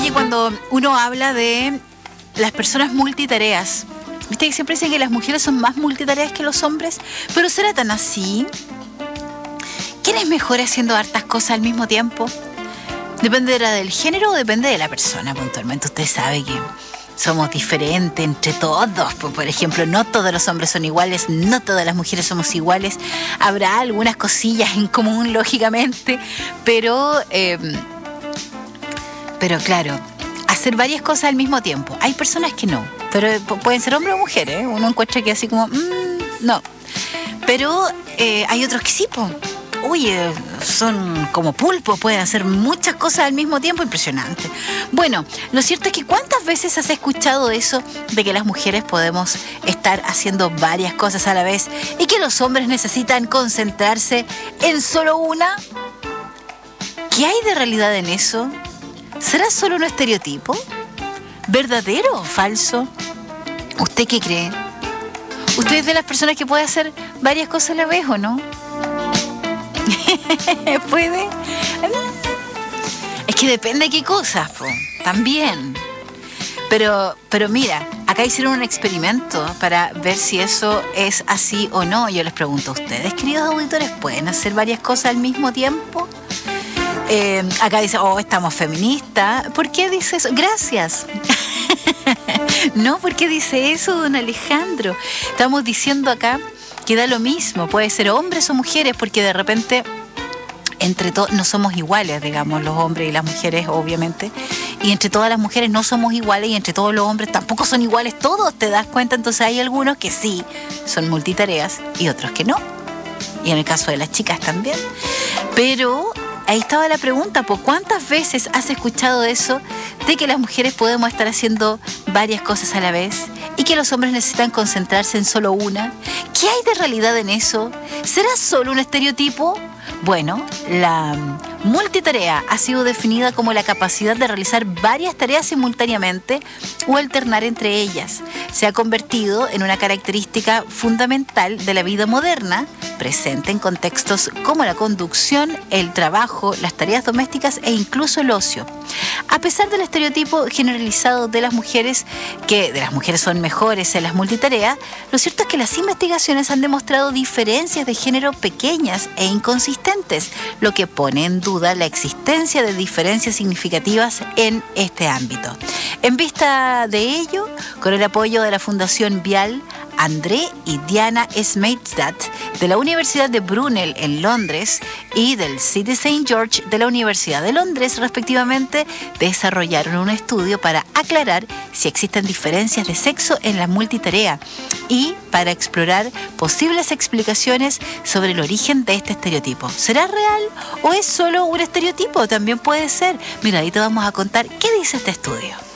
que cuando uno habla de las personas multitareas, viste que siempre dicen que las mujeres son más multitareas que los hombres, pero ¿será tan así? ¿Quién es mejor haciendo hartas cosas al mismo tiempo? ¿Dependerá del género o depende de la persona puntualmente? Usted sabe que somos diferentes entre todos. Por ejemplo, no todos los hombres son iguales, no todas las mujeres somos iguales. Habrá algunas cosillas en común, lógicamente, pero claro, hacer varias cosas al mismo tiempo. Hay personas que no, pero pueden ser hombres o mujeres. Uno encuentra que así como, no. Pero hay otros que sí, pues. Oye, son como pulpos, pueden hacer muchas cosas al mismo tiempo, impresionante. Bueno, lo cierto es que ¿cuántas veces has escuchado eso de que las mujeres podemos estar haciendo varias cosas a la vez y que los hombres necesitan concentrarse en solo una? ¿Qué hay de realidad en eso? ¿Será solo un estereotipo? ¿Verdadero o falso? ¿Usted qué cree? ¿Usted es de las personas que puede hacer varias cosas a la vez o no? ¿Puede? Es que depende de qué cosas, también. Pero mira, acá hicieron un experimento para ver si eso es así o no. Yo les pregunto a ustedes, queridos auditores, ¿pueden hacer varias cosas al mismo tiempo? Acá dice, estamos feministas. ¿Por qué dice eso? Gracias. No, ¿por qué dice eso, don Alejandro? Estamos diciendo acá que da lo mismo, puede ser hombres o mujeres, porque de repente entre todos no somos iguales, digamos, los hombres y las mujeres, obviamente, y entre todas las mujeres no somos iguales y entre todos los hombres tampoco son iguales todos, ¿te das cuenta? Entonces hay algunos que sí son multitareas y otros que no, y en el caso de las chicas también. Pero ahí estaba la pregunta, ¿cuántas veces has escuchado eso de que las mujeres podemos estar haciendo varias cosas a la vez y que los hombres necesitan concentrarse en solo una? ¿Qué hay de realidad en eso? ¿Será solo un estereotipo? Bueno, la multitarea ha sido definida como la capacidad de realizar varias tareas simultáneamente o alternar entre ellas. Se ha convertido en una característica fundamental de la vida moderna, presente en contextos como la conducción, el trabajo, las tareas domésticas e incluso el ocio. A pesar del estereotipo generalizado de las mujeres, que de las mujeres son mejores en las multitareas, lo cierto es que las investigaciones han demostrado diferencias de género pequeñas e inconsistentes, lo que pone en duda la existencia de diferencias significativas en este ámbito. En vista de ello, con el apoyo de la Fundación Vial, André y Diana Smeitsdat de la Universidad de Brunel en Londres y del City St. George de la Universidad de Londres, respectivamente, desarrollaron un estudio para aclarar si existen diferencias de sexo en la multitarea y para explorar posibles explicaciones sobre el origen de este estereotipo. ¿Será real o es solo un estereotipo? También puede ser. Mira, ahí te vamos a contar qué dice este estudio.